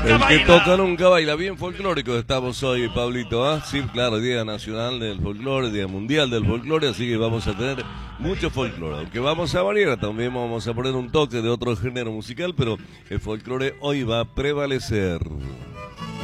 nunca El que baila. toca nunca baila. Bien folclórico estamos hoy, Pablito, ¿ah? Sí, claro, Día Nacional del Folclore, Día Mundial del Folclore, así que vamos a tener mucho folclore. Aunque vamos a variar, también vamos a poner un toque de otro género musical, pero el folclore hoy va a prevalecer.